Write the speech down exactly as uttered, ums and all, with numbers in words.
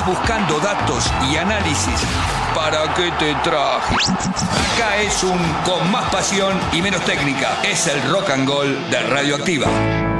¿Andás buscando datos y análisis? ¿Para qué te traje? Acá es un con más pasión y menos técnica. Es el rock and roll de Radioactiva.